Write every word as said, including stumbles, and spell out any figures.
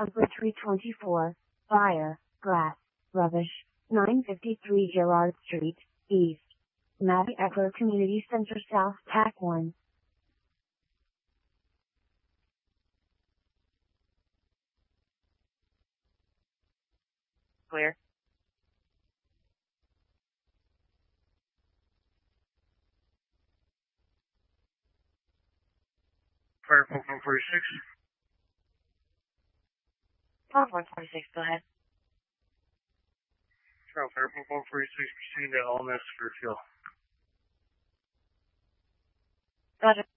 Number three twenty-four, Fire, Grass, Rubbish, nine fifty-three Gerard Street, East. Maddie Eckler Community Center South, Tac one. Clear. Fire pump one forty-six. Pump one forty-six, go ahead. Fire pump one forty-six, proceeding to All Nest for fuel. Roger.